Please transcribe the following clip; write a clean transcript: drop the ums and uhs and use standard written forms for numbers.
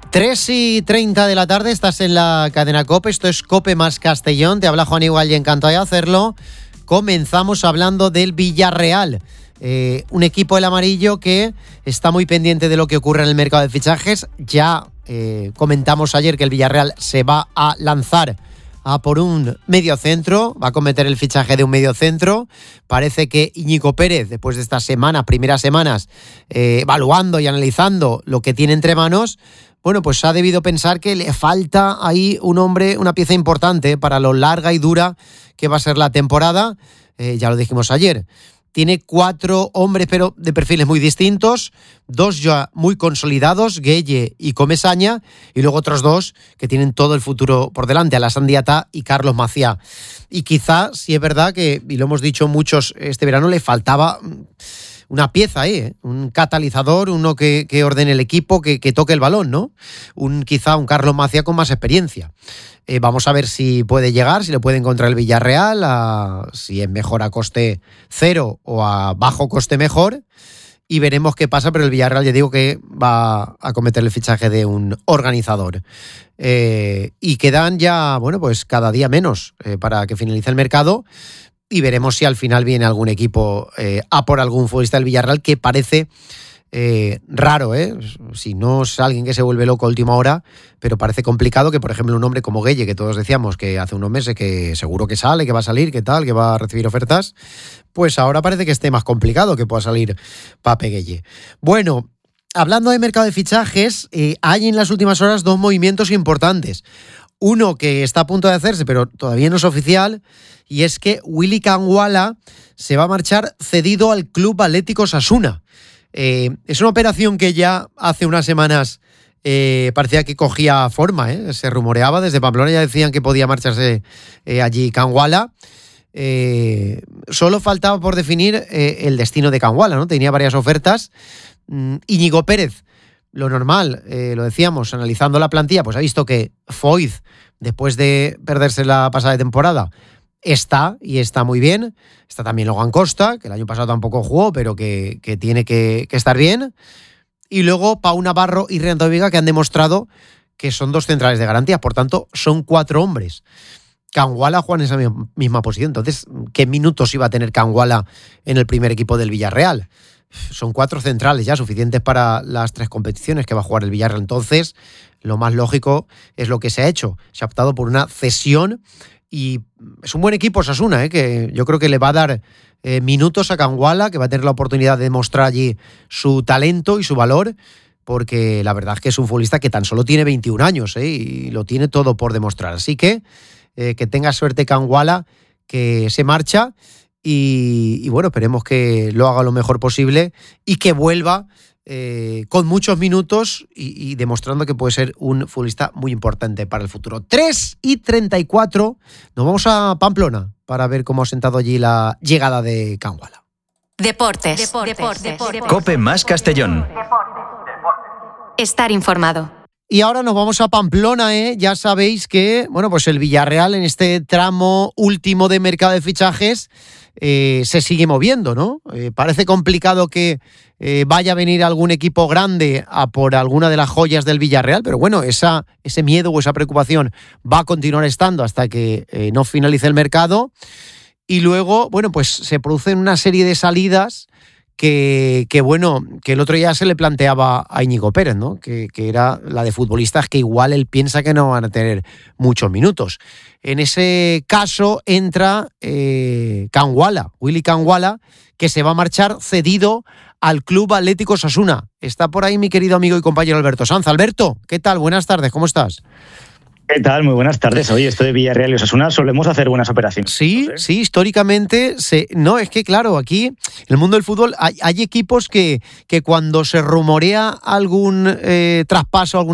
3:30 de la tarde, estás en la cadena COPE, esto es COPE más Castellón, te habla Juan Igual y encantado de hacerlo. Comenzamos hablando del Villarreal, un equipo del amarillo que está muy pendiente de lo que ocurre en el mercado de fichajes. Ya comentamos ayer que el Villarreal se va a lanzar a por un mediocentro, va a cometer el fichaje de un mediocentro. Parece que Íñigo Pérez, después de estas primeras semanas, evaluando y analizando lo que tiene entre manos, bueno, pues ha debido pensar que le falta ahí un hombre, una pieza importante para lo larga y dura que va a ser la temporada. Ya lo dijimos ayer. Tiene 4 hombres, pero de perfiles muy distintos. 2 ya muy consolidados, Gueye y Comesaña, y luego otros 2 que tienen todo el futuro por delante, Alassane Diatta y Carlos Maciá. Y quizá, sí es verdad que, y lo hemos dicho muchos este verano, le faltaba una pieza ahí, un catalizador, uno que ordene el equipo, que toque el balón, ¿no? Quizá un Carlos Maciá con más experiencia. Vamos a ver si puede llegar, si le puede encontrar el Villarreal, si es mejor a coste cero o a bajo coste mejor, y veremos qué pasa, pero el Villarreal ya digo que va a cometer el fichaje de un organizador. Y quedan ya, bueno, pues cada día menos para que finalice el mercado, y veremos si al final viene algún equipo a por algún futbolista del Villarreal, que parece raro, si no es alguien que se vuelve loco a última hora, pero parece complicado que, por ejemplo, un hombre como Gueye, que todos decíamos que hace unos meses que seguro que sale, que va a salir, que tal, que va a recibir ofertas, pues ahora parece que esté más complicado que pueda salir Pape Gueye. Bueno, hablando de mercado de fichajes, hay en las últimas horas 2 movimientos importantes. Uno que está a punto de hacerse, pero todavía no es oficial, y es que Willy Kangwala se va a marchar cedido al Club Atlético Osasuna. Es una operación que ya hace unas semanas parecía que cogía forma, se rumoreaba, desde Pamplona ya decían que podía marcharse allí Kangwala. Solo faltaba por definir el destino de Kangwala, ¿no? Tenía varias ofertas. Íñigo Pérez, lo normal, lo decíamos, analizando la plantilla, pues ha visto que Foyth, después de perderse la pasada temporada, está muy bien. Está también Logan Costa, que el año pasado tampoco jugó, pero que tiene que estar bien. Y luego Pau Navarro y Renato Viga, que han demostrado que son 2 centrales de garantía. Por tanto, son 4 hombres. Kangwala juega en esa misma posición. Entonces, ¿qué minutos iba a tener Kangwala en el primer equipo del Villarreal? Son 4 centrales ya, suficientes para las 3 competiciones que va a jugar el Villarreal. Entonces, lo más lógico es lo que se ha hecho. Se ha optado por una cesión. Y es un buen equipo Osasuna, que yo creo que le va a dar minutos a Kangwala, que va a tener la oportunidad de demostrar allí su talento y su valor, porque la verdad es que es un futbolista que tan solo tiene 21 años y lo tiene todo por demostrar. Así que tenga suerte Kangwala, que se marcha, y bueno, esperemos que lo haga lo mejor posible y que vuelva con muchos minutos y demostrando que puede ser un futbolista muy importante para el futuro. 3:34, nos vamos a Pamplona para ver cómo ha sentado allí la llegada de Kangwala. Deportes. COPE más Castellón. Estar informado. Y ahora nos vamos a Pamplona, Ya sabéis que, bueno, pues el Villarreal en este tramo último de mercado de fichajes se sigue moviendo, ¿no? Parece complicado que vaya a venir algún equipo grande a por alguna de las joyas del Villarreal, pero bueno, ese miedo o esa preocupación va a continuar estando hasta que no finalice el mercado. Y luego, bueno, pues se producen una serie de salidas que el otro día se le planteaba a Íñigo Pérez, ¿no? Que era la de futbolistas que igual él piensa que no van a tener muchos minutos. En ese caso entra Kangwala, Willy Kangwala, que se va a marchar cedido al Club Atlético Osasuna. Está por ahí mi querido amigo y compañero Alberto Sanz. Alberto, ¿qué tal? Buenas tardes, ¿cómo estás? ¿Qué tal? Muy buenas tardes. Oye, esto de Villarreal y Osasuna solemos hacer buenas operaciones. Sí, históricamente. No, es que claro, aquí en el mundo del fútbol hay equipos que cuando se rumorea algún traspaso, alguna